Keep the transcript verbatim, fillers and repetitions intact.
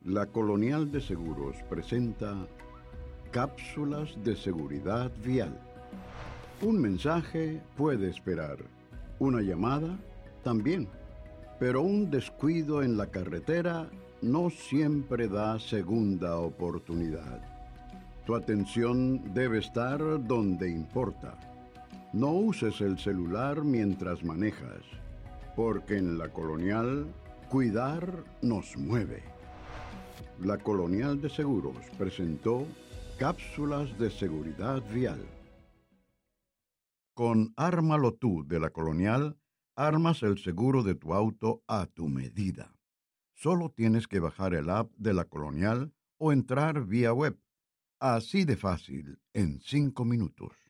La Colonial de Seguros presenta Cápsulas de Seguridad Vial. Un mensaje puede esperar, una llamada también, pero un descuido en la carretera no siempre da segunda oportunidad. Tu atención debe estar donde importa. No uses el celular mientras manejas, porque en la Colonial, cuidar nos mueve. La Colonial de Seguros presentó Cápsulas de Seguridad Vial. Con Ármalo Tú de la Colonial, armas el seguro de tu auto a tu medida. Solo tienes que bajar el app de la Colonial o entrar vía web. Así de fácil, en cinco minutos.